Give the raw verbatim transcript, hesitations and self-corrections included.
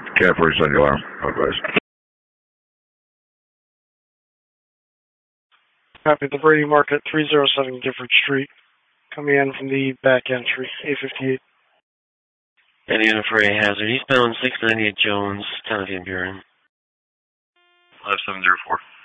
Cat forty on the alarm. Otherwise. Copy the Brady Market, three oh seven Gifford Street. Coming in from the back entry, eight fifty-eight. Any unit for a hazard. Eastbound six ninety-eight Jones, ten of Van Buren. five seven zero four.